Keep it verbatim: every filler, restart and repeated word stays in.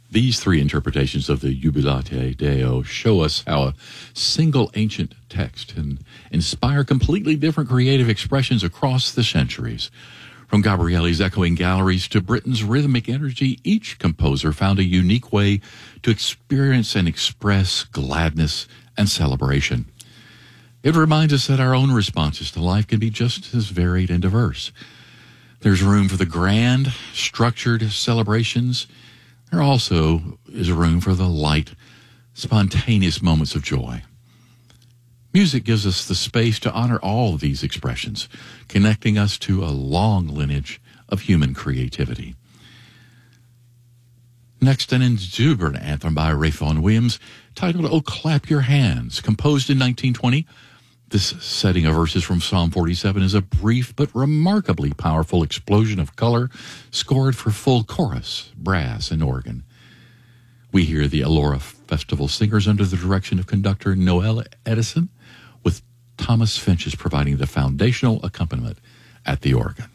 These three interpretations of the Jubilate Deo show us how a single ancient text can inspire completely different creative expressions across the centuries. From Gabrielli's echoing galleries to Britten's rhythmic energy, each composer found a unique way to experience and express gladness and celebration. It reminds us that our own responses to life can be just as varied and diverse. There's room for the grand, structured celebrations. There also is room for the light, spontaneous moments of joy. Music gives us the space to honor all of these expressions, connecting us to a long lineage of human creativity. Next, an exuberant anthem by Ralph Vaughan Williams titled "Oh Clap Your Hands," composed in nineteen twenty. This setting of verses from Psalm forty-seven is a brief but remarkably powerful explosion of color scored for full chorus, brass, and organ. We hear the Elora Festival Singers under the direction of conductor Noel Edison, with Thomas Finches providing the foundational accompaniment at the organ.